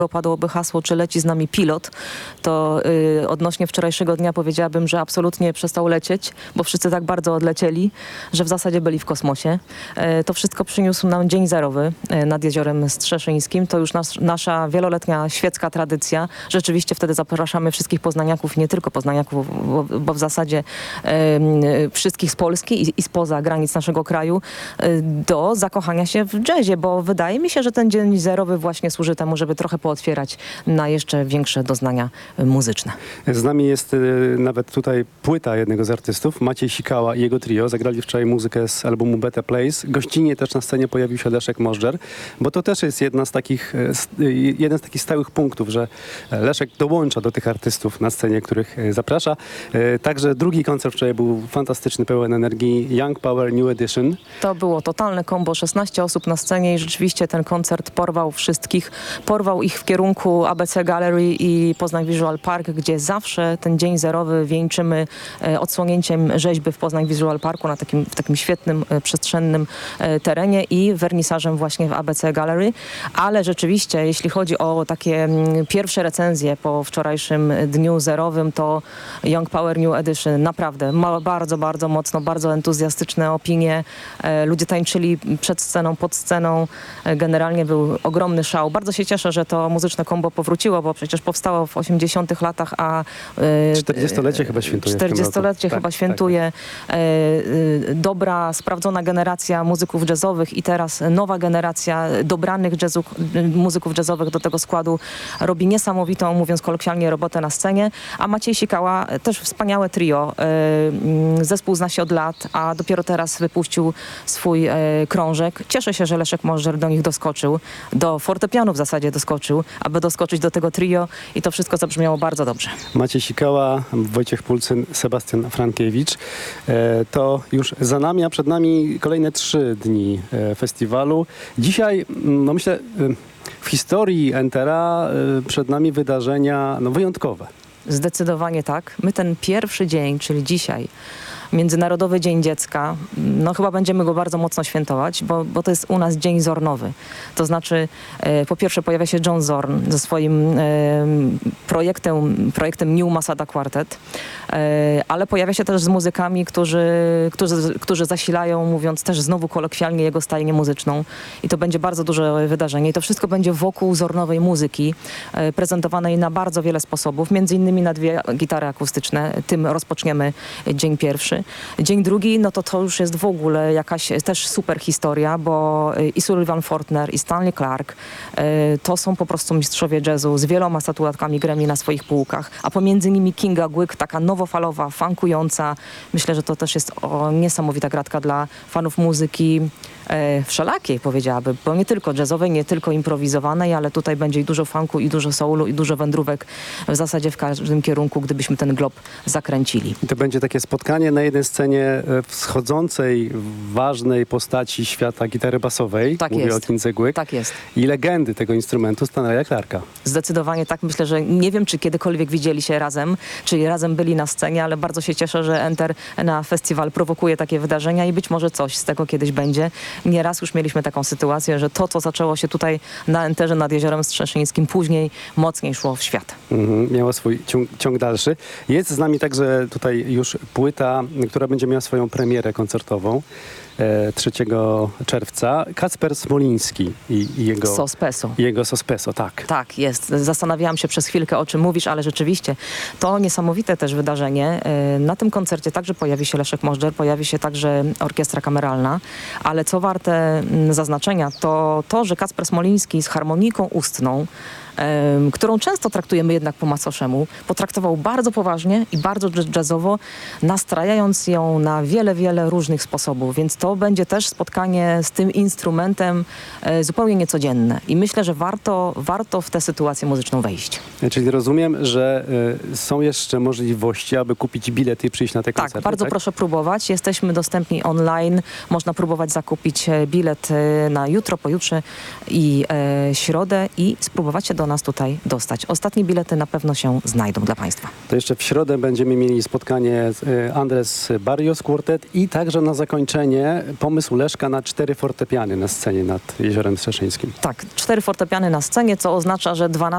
padłoby hasło, czy leci z nami pilot, to odnośnie wczorajszego dnia powiedziałabym, że absolutnie przestał lecieć, bo wszyscy tak bardzo odlecieli, że w zasadzie byli w kosmosie. To wszystko przyniósł nam dzień zerowy nad Jeziorem Strzeszyńskim. To już nasza wieloletnia świecka tradycja. Rzeczywiście wtedy zapraszamy wszystkich poznaniaków, nie tylko poznaniaków, bo w zasadzie wszystkich z Polski i spoza granic naszego kraju do zakochania się w jazzie, bo wydaje mi się, że ten dzień zerowy właśnie służy temu, żeby trochę pootwierać na jeszcze większe doznania muzyczne. Z nami jest nawet tutaj płyta jednego z artystów, Maciej Sikała i jego trio. Zagrali wczoraj muzykę z albumu Better Place. Gościnnie też na scenie pojawił się Leszek Możdżer, bo to też jest jeden z takich stałych punktów, że Leszek dołącza do tych artystów na scenie, których zaprasza. Także drugi koncert wczoraj był fantastyczny, pełen energii. Young Power New Edition. To było totalne kombo, 16 osób na scenie i rzeczywiście ten koncert porwał wszystkich. Porwał ich w kierunku ABC Gallery i Poznań Visual Park, gdzie zawsze ten dzień zerowy wieńczymy odsłonięciem rzeźby w Poznań Visual Parku w takim świetnym, przestrzennym terenie i wernisażem właśnie w ABC Gallery. Ale rzeczywiście, jeśli chodzi o takie pierwsze recenzje po wczorajszym dniu zerowym, to Young Power New Edition naprawdę bardzo, bardzo mocno, bardzo entuzjastyczne opinie. Ludzie tańczyli przed sceną, pod sceną. Generalnie był ogromny szał. Bardzo się cieszę, że to muzyczne kombo powróciło, bo przecież powstało w 80-tych latach, a 40-lecie chyba świętuje. 40-lecie chyba świętuje. Dobra, sprawdzona generacja muzyków jazzowych i teraz nowa generacja dobranych muzyków jazzowych do tego składu robi niesamowitą, mówiąc kolokwialnie, robotę na scenie. A Maciej Sikała też wspaniałe trio. Zespół zna się od lat, a dopiero teraz wypuścił swój krążek. Cieszę się, że Leszek Możdżer do nich doskoczył. Do fortepianu w zasadzie doskoczył, aby doskoczyć do tego trio i to wszystko zabrzmiało bardzo dobrze. Maciej Sikała, Wojciech Pulcyn, Sebastian Frankiewicz. To już za nami, a przed nami kolejne 3 dni festiwalu. Dzisiaj, no myślę, w historii Entera przed nami wydarzenia wyjątkowe. Zdecydowanie tak. My ten pierwszy dzień, czyli dzisiaj, Międzynarodowy Dzień Dziecka, no chyba będziemy go bardzo mocno świętować, bo to jest u nas dzień zornowy. To znaczy, po pierwsze pojawia się John Zorn ze swoim projektem New Masada Quartet, ale pojawia się też z muzykami, którzy zasilają, mówiąc też znowu kolokwialnie, jego stajnię muzyczną. I to będzie bardzo duże wydarzenie. I to wszystko będzie wokół zornowej muzyki, prezentowanej na bardzo wiele sposobów, między innymi na 2 gitary akustyczne. Tym rozpoczniemy dzień pierwszy. Dzień drugi, no to już jest w ogóle jakaś też super historia, bo i Sullivan Fortner, i Stanley Clarke to są po prostu mistrzowie jazzu z wieloma statuetkami Grammy na swoich półkach, a pomiędzy nimi Kinga Gwyk, taka nowofalowa, funkująca. Myślę, że to też jest niesamowita gratka dla fanów muzyki wszelakiej, powiedziałabym, bo nie tylko jazzowej, nie tylko improwizowanej, ale tutaj będzie i dużo funku, i dużo soulu, i dużo wędrówek w zasadzie w każdym kierunku, gdybyśmy ten glob zakręcili. I to będzie takie spotkanie na jednej scenie wschodzącej, ważnej postaci świata gitary basowej. Tak Mówię jest. o Kindze Gwyk. Tak jest. I legendy tego instrumentu Stanleya Clarka. Zdecydowanie tak. Myślę, że nie wiem, czy kiedykolwiek widzieli się razem, czyli razem byli na scenie, ale bardzo się cieszę, że Enter na festiwal prowokuje takie wydarzenia i być może coś z tego kiedyś będzie. Nieraz już mieliśmy taką sytuację, że to, co zaczęło się tutaj na Enterze nad Jeziorem Strzeszyńskim, później mocniej szło w świat. Miała swój ciąg dalszy. Jest z nami także tutaj już płyta, która będzie miała swoją premierę koncertową 3 czerwca. Kacper Smoliński i jego Sospeso. Jego Sospeso, tak. Tak, jest. Zastanawiałam się przez chwilkę, o czym mówisz, ale rzeczywiście to niesamowite też wydarzenie. Na tym koncercie także pojawi się Leszek Możdżer, pojawi się także orkiestra kameralna, ale co warte zaznaczenia, to, że Kacper Smoliński z harmoniką ustną, którą często traktujemy jednak po macoszemu, potraktował bardzo poważnie i bardzo jazzowo, nastrajając ją na wiele, wiele różnych sposobów, więc to będzie też spotkanie z tym instrumentem zupełnie niecodzienne i myślę, że warto w tę sytuację muzyczną wejść. Czyli rozumiem, że są jeszcze możliwości, aby kupić bilety i przyjść na te koncerty. Tak, bardzo proszę próbować. Jesteśmy dostępni online. Można próbować zakupić bilet na jutro, pojutrze i środę i spróbować się do nas tutaj dostać. Ostatnie bilety na pewno się znajdą dla Państwa. To jeszcze w środę będziemy mieli spotkanie z Andres Barrios Quartet i także na zakończenie pomysł Leszka na 4 fortepiany na scenie nad Jeziorem Strzeszyńskim. Tak, 4 fortepiany na scenie, co oznacza, że 12